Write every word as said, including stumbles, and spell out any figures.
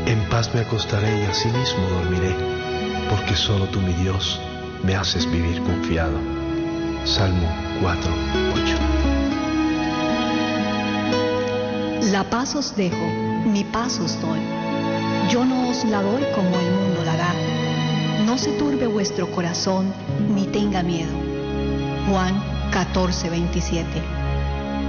En paz me acostaré y asimismo dormiré, porque solo tú, mi Dios, me haces vivir confiado. Salmo cuatro, ocho. La paz os dejo, mi paz os doy. Yo no os la doy como el mundo la da. No se turbe vuestro corazón, ni tenga miedo. Juan catorce, veintisiete.